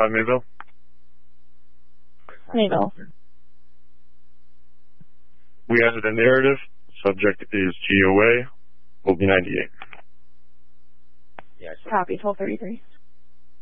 105 Mayville. Mayville. We added a narrative. Subject is GOA. Will be 98. Copy, 1233.